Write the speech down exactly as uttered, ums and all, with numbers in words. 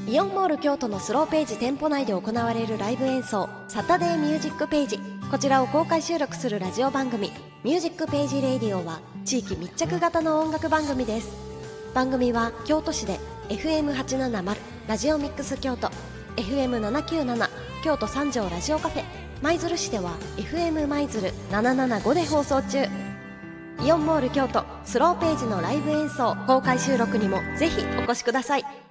イオンモール京都のスローページ店舗内で行われるライブ演奏、サタデーミュージックページ。こちらを公開収録するラジオ番組ミュージックページレディオは地域密着型の音楽番組です。番組は京都市で エフエムはちななまる ラジオミックス京都、 エフエムななきゅうなな 京都三条ラジオカフェ、舞鶴市では エフエム 舞鶴ななななごで放送中。イオンモール京都スローページのライブ演奏公開収録にもぜひお越しください。